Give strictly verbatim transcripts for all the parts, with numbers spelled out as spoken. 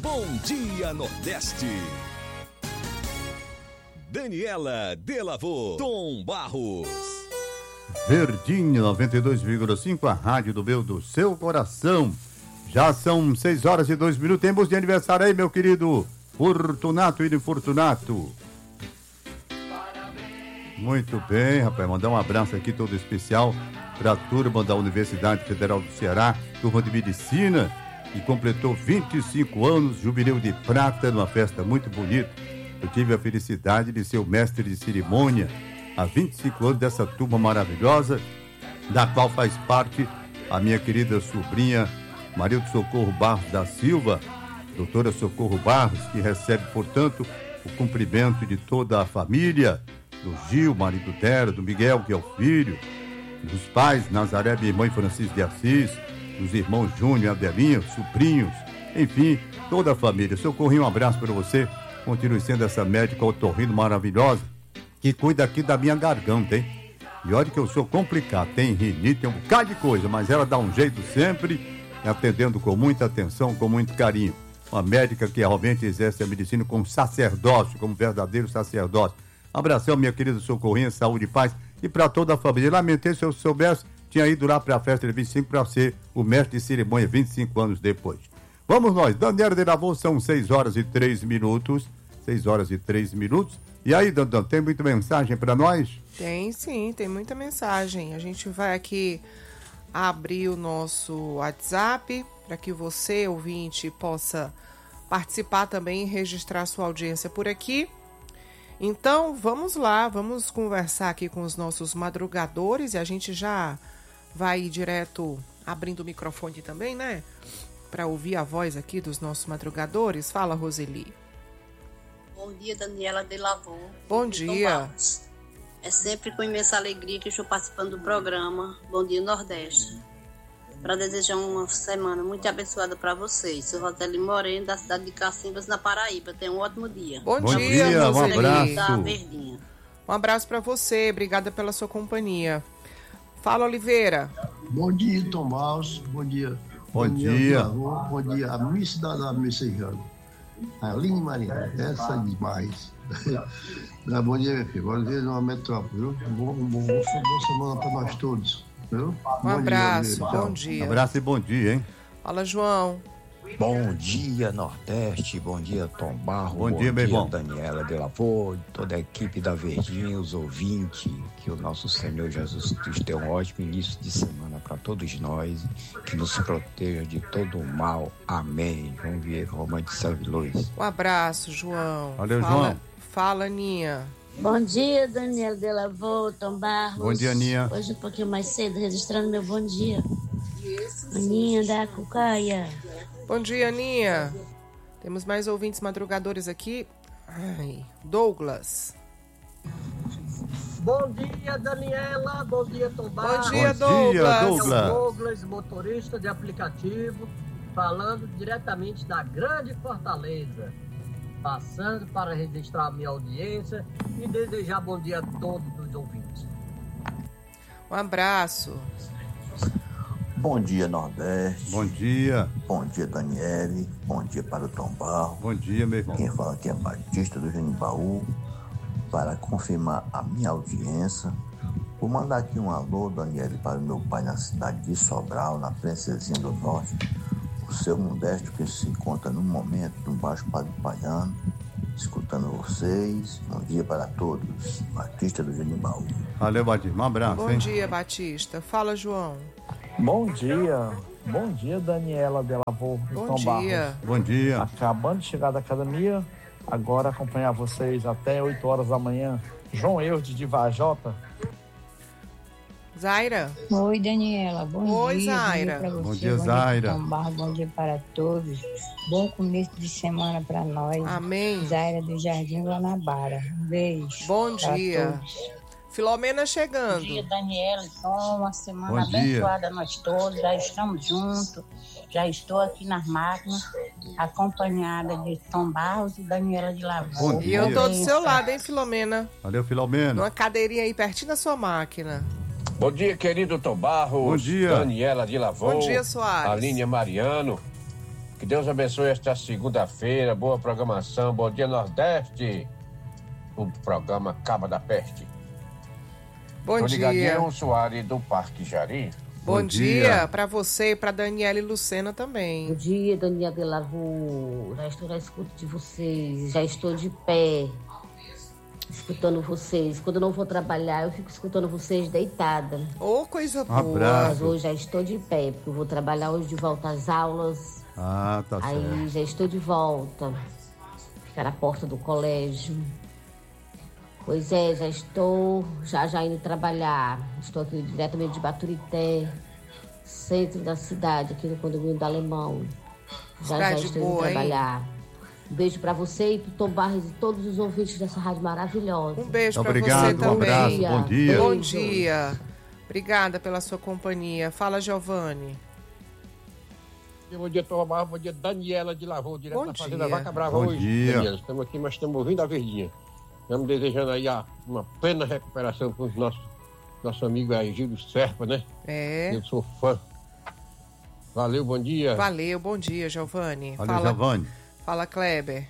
Bom Dia Nordeste. Daniela Delavô, Tom Barros. Verdinho noventa e dois vírgula cinco, a rádio do meu, do seu coração. Já são seis horas e dois minutos. Temos de aniversário aí, meu querido Fortunato e Fortunato. Muito bem, rapaz. Mandar um abraço aqui todo especial para a turma da Universidade Federal do Ceará, turma de Medicina, que completou vinte e cinco anos, jubileu de prata, numa festa muito bonita. Eu tive a felicidade de ser o mestre de cerimônia há vinte e cinco anos dessa turma maravilhosa, da qual faz parte a minha querida sobrinha Maria do Socorro Barros da Silva, doutora Socorro Barros, que recebe, portanto, o cumprimento de toda a família, do Gil, marido dela, do Miguel, que é o filho, dos pais, Nazaré, minha mãe Francisco de Assis, dos irmãos Júnior e Adelinha, sobrinhos, enfim, toda a família. Socorrinho, um abraço para você. Continue sendo essa médica otorrino maravilhosa, que cuida aqui da minha garganta, hein? E olha que eu sou complicado, tem rinite, tem um bocado de coisa, mas ela dá um jeito sempre, atendendo com muita atenção, com muito carinho. Uma médica que realmente exerce a medicina como sacerdócio, como verdadeiro sacerdócio. Abração, minha querida Socorrinha, saúde e paz. E para toda a família. Lamentei, se eu soubesse, tinha ido lá para a festa de vinte e cinco para ser o mestre de cerimônia vinte e cinco anos depois. Vamos nós, Daniela Delavô, são seis horas e três minutos. seis horas e três minutos. E aí, Dandan, tem muita mensagem para nós? Tem sim, tem muita mensagem. A gente vai aqui abrir o nosso WhatsApp para que você, ouvinte, possa participar também e registrar sua audiência por aqui. Então, vamos lá, vamos conversar aqui com os nossos madrugadores e a gente já vai direto abrindo o microfone também, né? Para ouvir a voz aqui dos nossos madrugadores. Fala, Roseli. Bom dia, Daniela Delavô. Bom dia. É sempre com imensa alegria que estou participando do programa Bom Dia Nordeste. Para desejar uma semana muito abençoada para vocês. Sou Roseli Moreno, da cidade de Cacimbas, na Paraíba. Tenha um ótimo dia. Bom, Bom dia, dia, um Roseli. abraço. Da Verdinha. Um abraço para você, obrigada pela sua companhia. Fala, Oliveira. Bom dia, Tom Barros. Bom dia. Bom dia. Bom, bom dia, a missa da, da messejana. Aline Maria, essa é demais. Bom dia, meu filho. Bom dia, uma metrópole, viu? Bom, bom, bom, boa semana para nós todos, viu? Um Bom abraço, dia, bom Um dia. abraço e bom dia, hein? Fala, João. Bom dia, Nordeste. Bom dia, Tom Barro. Bom dia, meu irmão. Daniela Delavô, toda a equipe da Verdinha, os ouvintes. Que o nosso Senhor Jesus Cristo tenha um ótimo início de semana para todos nós. Que nos proteja de todo o mal. Amém. João Vieira, Romano de Salve Luz. Um abraço, João. Valeu, fala, João. Fala, Aninha. Bom dia, Daniela Delavô, Tom Barros. Bom dia, Aninha. Hoje um pouquinho mais cedo, registrando meu bom dia. Aninha da Cucaia. Bom dia, Aninha. Temos mais ouvintes madrugadores aqui. Ai, Douglas. Bom dia, Daniela. Bom dia, Tom Barros. Bom dia, Bom Douglas. dia, É o Douglas. Douglas, motorista de aplicativo, falando diretamente da Grande Fortaleza. Passando para registrar a minha audiência e desejar bom dia a todos os ouvintes. Um abraço. Bom dia, Nordeste. Bom dia. Bom dia, Daniele. Bom dia para o Tom Barro. Bom dia, meu irmão. Quem fala aqui é Batista do Genibaú. Para confirmar a minha audiência, vou mandar aqui um alô, Daniele, para o meu pai na cidade de Sobral, na Princesinha do Norte. O seu Modesto, que se encontra no momento no Baixo Padre Paiano, escutando vocês. Bom dia para todos. Batista do Genibaú. Valeu, Batista. Um abraço, Bom hein? dia, Batista. Fala, João. Bom dia, bom dia, Daniela Delavô e Bom Tom dia. Barros. Bom dia. Acabando de chegar da academia, agora acompanhar vocês até oito horas da manhã. João Eudes de Vajota. Zaira. Oi, Daniela. Bom Oi, dia. Zaira. Bom dia pra você. Bom dia, bom Zaira. Dia, Tom Barros. Bom dia para todos. Bom começo de semana para nós. Amém. Zaira do Jardim Guanabara. Um beijo. Bom pra dia. todos. Filomena chegando. Bom dia, Daniela. Então, uma semana Bom dia. abençoada nós todos. Já estamos juntos. Já estou aqui nas máquinas, acompanhada de Tom Barros e Daniela de Lavô. Bom E eu dia. tô do seu lado, hein, Filomena? Valeu, Filomena. Numa cadeirinha aí pertinho da sua máquina. Bom dia, querido Tom Barros. Bom dia. Daniela de Lavô. Bom dia, Soares. Aline Mariano. Que Deus abençoe esta segunda-feira, boa programação, bom dia Nordeste, o programa Caba da Peste. Bom Tô dia. ligadinho, Soares do Parque Jari. Bom, Bom dia, dia. para você e para Daniela e Lucena também. Bom dia, Daniela Delavô. Já estou na escuta de vocês, já estou de pé, escutando vocês. Quando eu não vou trabalhar, eu fico escutando vocês deitada. Ô, oh, coisa boa. Abraço. Mas hoje já estou de pé, porque eu vou trabalhar hoje de volta às aulas. Ah, tá Aí certo. Aí já estou de volta. Ficar na porta do colégio. Pois é, já estou, já já indo trabalhar. Estou aqui diretamente de Baturité, centro da cidade, aqui no condomínio do Alemão. Já cidade já estou boa, indo trabalhar. Hein? Um beijo para você e pro Tom Barros e todos os ouvintes dessa rádio maravilhosa. Um beijo para você também. Um abraço, bom dia. Bom dia. Obrigada pela sua companhia. Fala, Giovanni. Bom dia, Tom Barros. Bom dia, Daniela de Lavô, direto bom da dia. Fazenda Vaca Brava bom hoje. Dia. Daniela, estamos aqui, mas estamos ouvindo a Verdinha. Estamos desejando aí uma plena recuperação para os nossos nosso amigo aí, Gildo Serpa, né? É. Eu sou fã. Valeu, bom dia. Valeu, bom dia, Giovanni. Valeu, Fala, Giovanni. Fala, Kleber.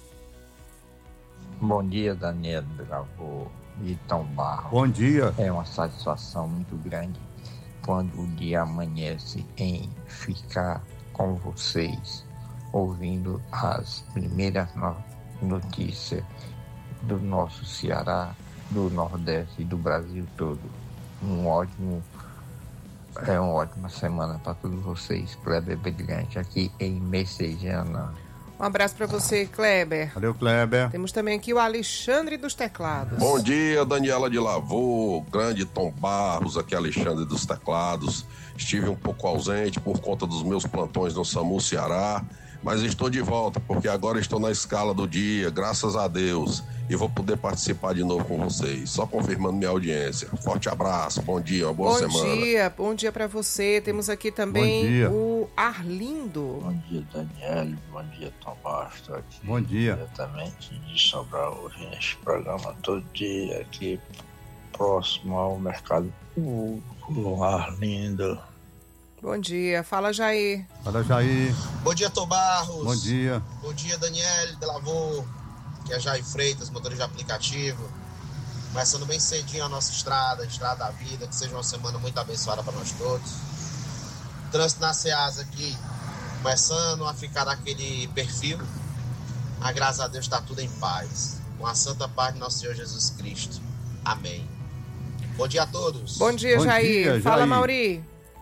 Bom dia, Daniel Gravô e Tom Barros. Bom dia. É uma satisfação muito grande quando o dia amanhece em ficar com vocês, ouvindo as primeiras no- notícias do nosso Ceará, do Nordeste e do Brasil todo. Um ótimo, é uma ótima semana para todos vocês, Kleber Brilhante, aqui em Messejana. Um abraço para você, Kleber. Valeu, Kleber. Temos também aqui o Alexandre dos Teclados. Bom dia, Daniela de Lavô, grande Tom Barros, aqui Alexandre dos Teclados. Estive um pouco ausente por conta dos meus plantões no SAMU Ceará, mas estou de volta, porque agora estou na escala do dia, graças a Deus, e vou poder participar de novo com vocês, só confirmando minha audiência. Forte abraço, bom dia, uma boa bom semana. Bom dia, bom dia para você. Temos aqui também o Arlindo. Bom dia, Daniel, bom dia, Tom Barros, estou aqui bom dia. diretamente de Sobral, ouvindo este programa todo dia, aqui próximo ao mercado público, Arlindo. Bom dia, fala Jair. Fala Jair. Bom dia, Tom Barros. Bom dia. Bom dia, Daniel Delavô, que é Jair Freitas, motorista de aplicativo. Começando bem cedinho a nossa estrada, a estrada da vida, que seja uma semana muito abençoada para nós todos. Trânsito na Ceasa aqui, começando a ficar naquele perfil. Mas graças a Deus está tudo em paz. Com a santa paz de nosso Senhor Jesus Cristo. Amém. Bom dia a todos. Bom dia, Bom Jair. dia, Fala, Jair. Mauri.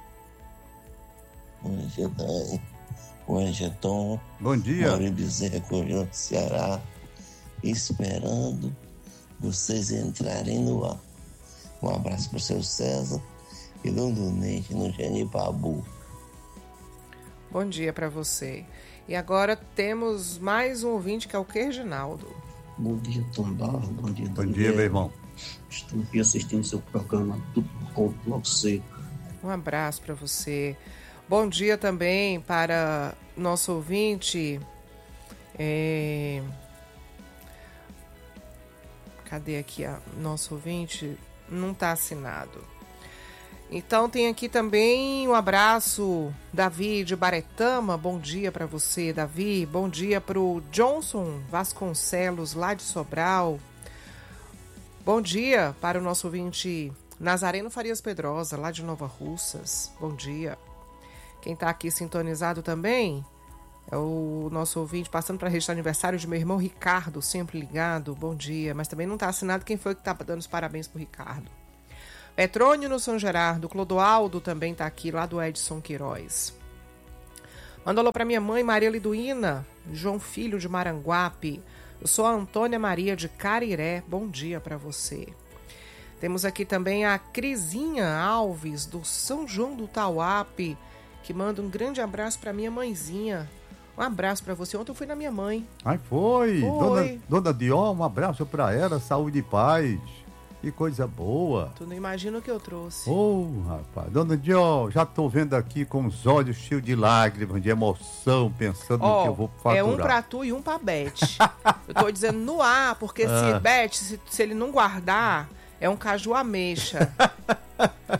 Bom dia, Dani. Bom dia, Tom. Bom dia. Mauri Bezerra, Correio do Ceará, esperando vocês entrarem no ar. Um abraço para o seu César e Dom Donete no Genipabu. Bom dia para você. E agora temos mais um ouvinte que é o Reginaldo. Bom dia, Tom Barros. Bom dia, Bom dia, meu irmão. Estou aqui assistindo seu programa do Ponto Logo Seco. Um abraço para você. Bom dia também para nosso ouvinte. É... Cadê aqui a nosso ouvinte? Não está assinado. Então tem aqui também um abraço, Davi de Baretama. Bom dia para você, Davi. Bom dia para o Johnson Vasconcelos, lá de Sobral. Bom dia para o nosso ouvinte Nazareno Farias Pedrosa, lá de Nova Russas. Bom dia. Quem está aqui sintonizado também é o nosso ouvinte, passando para registrar aniversário de meu irmão Ricardo, sempre ligado. Bom dia. Mas também não está assinado quem foi que está dando os parabéns para o Ricardo. Petrônio no São Gerardo, Clodoaldo também está aqui, lá do Edson Queiroz. Manda alô para minha mãe, Maria Liduína, João Filho de Maranguape. Eu sou a Antônia Maria de Cariré. Bom dia para você. Temos aqui também a Crisinha Alves, do São João do Tauape, que manda um grande abraço para minha mãezinha. Um abraço para você. Ontem eu fui na minha mãe. Ai, foi. Foi. Dona, Dona Dior, um abraço para ela, saúde e paz. Que coisa boa. Tu não imagina o que eu trouxe. Ô, oh, rapaz. Dona Dior, já tô vendo aqui com os olhos cheios de lágrimas, de emoção, pensando oh, no que eu vou faturar. É um pra tu e um pra Beth. Eu tô dizendo no ar, porque ah. se Beth, se, se ele não guardar, é um caju ameixa.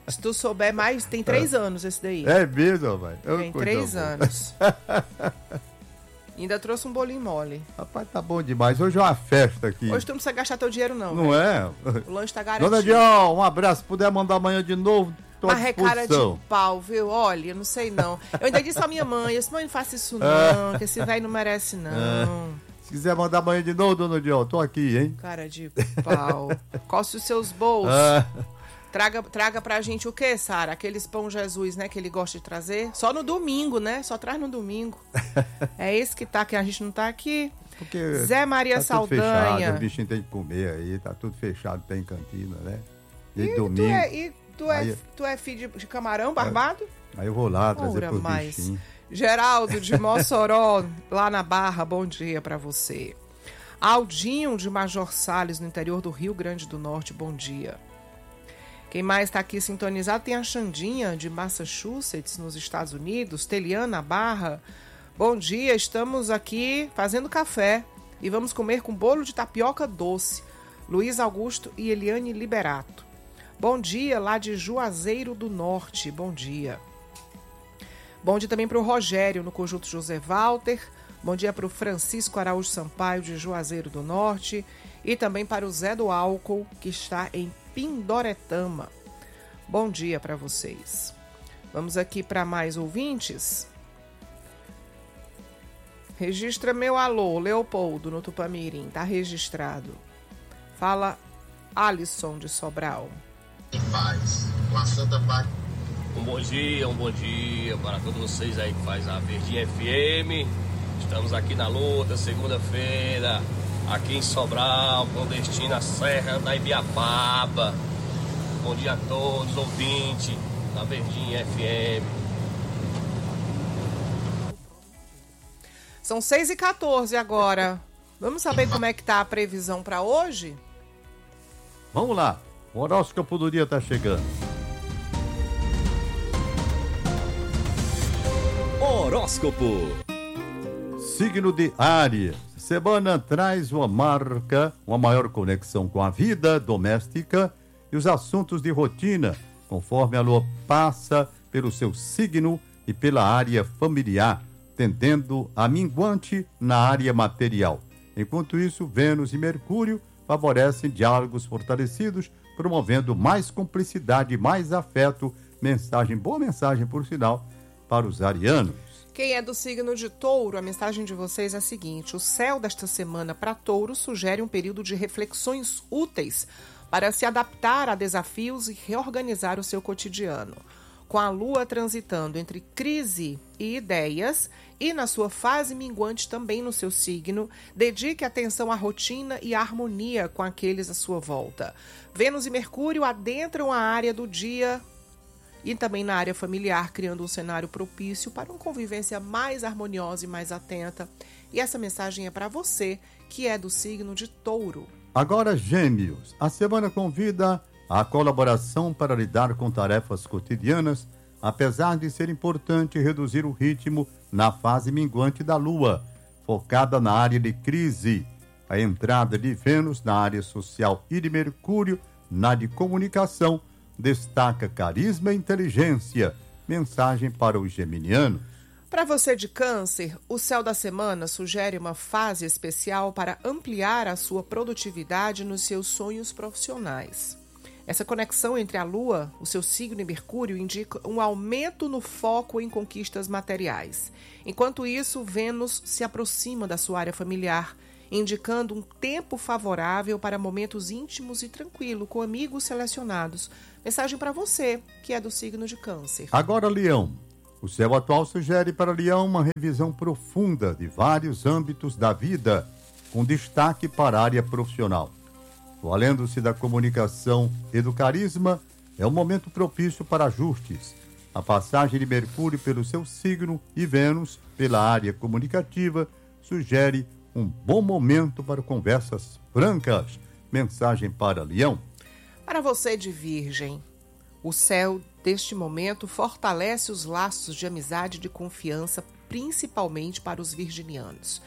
Se tu souber mais, tem três anos esse daí. É mesmo, vai. Tem três anos. Ainda trouxe um bolinho mole. Rapaz, tá bom demais. Hoje é uma festa aqui. Hoje tu não precisa gastar teu dinheiro, não. Não é? O lanche tá garantido. Dona Dion, um abraço. Se puder mandar amanhã de novo, tô à Mas é cara de disposição. pau, viu? Olha, eu não sei não. Eu ainda disse à minha mãe, eu disse, mãe, não faça isso não, que esse velho não merece não. É. Se quiser mandar amanhã de novo, Dona Dion, tô aqui, hein? Cara de pau. Coce os seus bolsos. Ah. Traga, traga pra gente o quê, Sara? Aqueles pão Jesus, né, que ele gosta de trazer. Só no domingo, né? Só traz no domingo. É esse que tá, que a gente não tá aqui. Porque Zé Maria tá Saldanha. Tudo fechado, o bichinho tem que comer aí, tá tudo fechado, tem cantina, né? E, E domingo. tu é, e tu é, aí, tu é filho de, de camarão barbado? aí eu vou lá trazer Ora, pro mais. bichinho. Geraldo de Mossoró, lá na Barra, bom dia pra você. Aldinho de Major Salles, no interior do Rio Grande do Norte, bom dia. Quem mais está aqui sintonizado tem a Xandinha de Massachusetts, nos Estados Unidos. Teliana Barra, bom dia, estamos aqui fazendo café e vamos comer com bolo de tapioca doce. Luiz Augusto e Eliane Liberato. Bom dia lá de Juazeiro do Norte, bom dia. Bom dia também para o Rogério, no Conjunto José Walter. Bom dia para o Francisco Araújo Sampaio, de Juazeiro do Norte. E também para o Zé do Álcool, que está em Pindoretama. Bom dia para vocês. Vamos aqui para mais ouvintes. Registra meu alô, Leopoldo, no Tupamirim. Tá registrado. Fala Alisson de Sobral. Em paz, com a Santa Paz. Um bom dia, um bom dia para todos vocês aí que faz a Verdinha F M. Estamos aqui na luta, segunda-feira, aqui em Sobral, clandestina Serra da Ibiapaba. Bom dia a todos, ouvintes da Verdinha F M. São seis e quatorze agora. Vamos saber como é que tá a previsão para hoje? Vamos lá, o horóscopo do dia tá chegando. Horóscopo. Signo de Áries. Semana traz uma marca, uma maior conexão com a vida doméstica e os assuntos de rotina, conforme a lua passa pelo seu signo e pela área familiar, tendendo a minguante na área material. Enquanto isso, Vênus e Mercúrio favorecem diálogos fortalecidos, promovendo mais cumplicidade, mais afeto. Mensagem, boa mensagem, por sinal, para os arianos. Quem é do signo de Touro, a mensagem de vocês é a seguinte: o céu desta semana para Touro sugere um período de reflexões úteis para se adaptar a desafios e reorganizar o seu cotidiano. Com a lua transitando entre crise e ideias e na sua fase minguante também no seu signo, dedique atenção à rotina e à harmonia com aqueles à sua volta. Vênus e Mercúrio adentram a área do dia e também na área familiar, criando um cenário propício para uma convivência mais harmoniosa e mais atenta. E essa mensagem é para você, que é do signo de Touro. Agora, Gêmeos. A semana convida a colaboração para lidar com tarefas cotidianas, apesar de ser importante reduzir o ritmo na fase minguante da Lua, focada na área de crise. A entrada de Vênus na área social e de Mercúrio na de comunicação destaca carisma e inteligência. Mensagem para os geminianos. Para você de Câncer, o céu da semana sugere uma fase especial para ampliar a sua produtividade nos seus sonhos profissionais. Essa conexão entre a Lua, o seu signo e Mercúrio indica um aumento no foco em conquistas materiais. Enquanto isso, Vênus se aproxima da sua área familiar, indicando um tempo favorável para momentos íntimos e tranquilos com amigos selecionados. Mensagem para você, que é do signo de Câncer. Agora, Leão. O céu atual sugere para Leão uma revisão profunda de vários âmbitos da vida, com destaque para a área profissional. Valendo-se da comunicação e do carisma, é um momento propício para ajustes. A passagem de Mercúrio pelo seu signo e Vênus pela área comunicativa sugere um bom momento para conversas francas. Mensagem para Leão. Para você de Virgem, o céu deste momento fortalece os laços de amizade e de confiança, principalmente para os virginianos.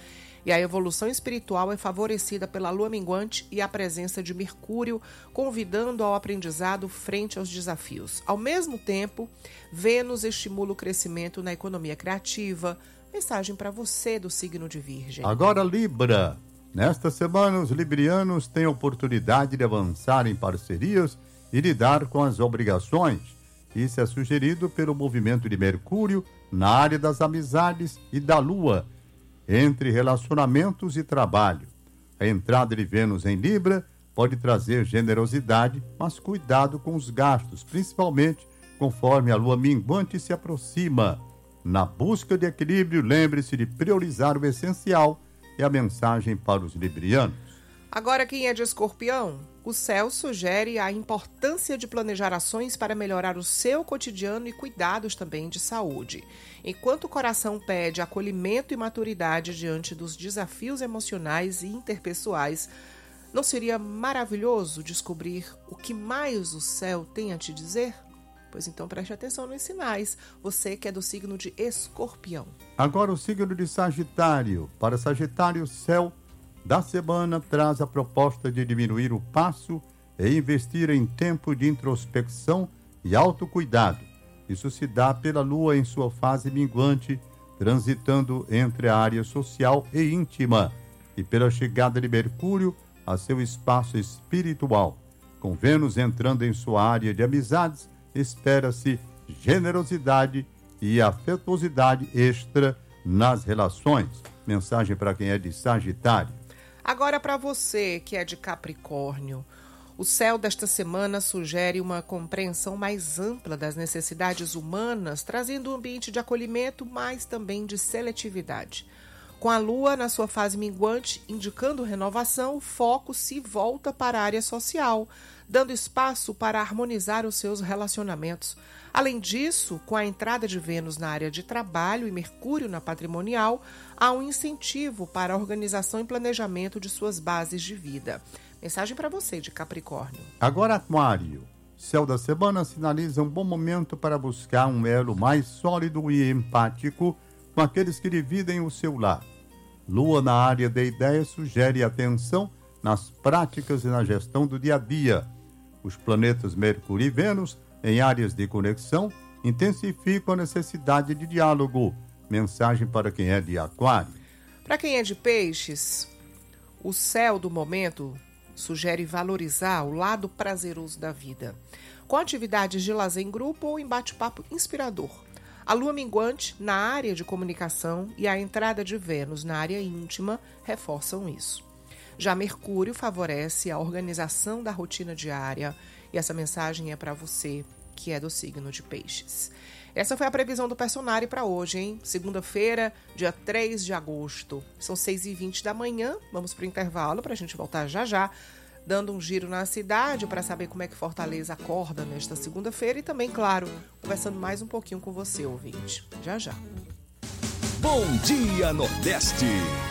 E a evolução espiritual é favorecida pela lua minguante e a presença de Mercúrio, convidando ao aprendizado frente aos desafios. Ao mesmo tempo, Vênus estimula o crescimento na economia criativa. Mensagem para você do signo de Virgem. Agora, Libra. Nesta semana, os librianos têm a oportunidade de avançar em parcerias e lidar com as obrigações. Isso é sugerido pelo movimento de Mercúrio na área das amizades e da Lua, entre relacionamentos e trabalho. A entrada de Vênus em Libra pode trazer generosidade, mas cuidado com os gastos, principalmente conforme a lua minguante se aproxima. Na busca de equilíbrio, lembre-se de priorizar o essencial. É a mensagem para os librianos. Agora, quem é de Escorpião, o céu sugere a importância de planejar ações para melhorar o seu cotidiano e cuidados também de saúde. Enquanto o coração pede acolhimento e maturidade diante dos desafios emocionais e interpessoais, não seria maravilhoso descobrir o que mais o céu tem a te dizer? Pois então preste atenção nos sinais, você que é do signo de Escorpião. Agora o signo de Sagitário. Para Sagitário, o céu da semana traz a proposta de diminuir o passo e investir em tempo de introspecção e autocuidado. Isso se dá pela lua em sua fase minguante, transitando entre a área social e íntima, e pela chegada de Mercúrio a seu espaço espiritual. Com Vênus entrando em sua área de amizades, espera-se generosidade e afetuosidade extra nas relações. Mensagem para quem é de Sagitário. Agora para você que é de Capricórnio, o céu desta semana sugere uma compreensão mais ampla das necessidades humanas, trazendo um ambiente de acolhimento, mas também de seletividade. Com a lua na sua fase minguante, indicando renovação, o foco se volta para a área social, dando espaço para harmonizar os seus relacionamentos. Além disso, com a entrada de Vênus na área de trabalho e Mercúrio na patrimonial, há um incentivo para a organização e planejamento de suas bases de vida. Mensagem para você de Capricórnio. Agora, Aquário. Céu da semana sinaliza um bom momento para buscar um elo mais sólido e empático com aqueles que dividem o seu lar. Lua na área de ideias sugere atenção nas práticas e na gestão do dia a dia. Os planetas Mercúrio e Vênus, em áreas de conexão, intensificam a necessidade de diálogo. Mensagem para quem é de Aquário. Para quem é de Peixes, o céu do momento sugere valorizar o lado prazeroso da vida, com atividades de lazer em grupo ou em bate-papo inspirador. A lua minguante na área de comunicação e a entrada de Vênus na área íntima reforçam isso. Já Mercúrio favorece a organização da rotina diária e essa mensagem é para você que é do signo de Peixes. Essa foi a previsão do Personário para hoje, hein? Segunda-feira, dia três de agosto. São seis e vinte da manhã, vamos para o intervalo para a gente voltar já já, dando um giro na cidade para saber como é que Fortaleza acorda nesta segunda-feira e também, claro, conversando mais um pouquinho com você, ouvinte. Já já. Bom Dia Nordeste.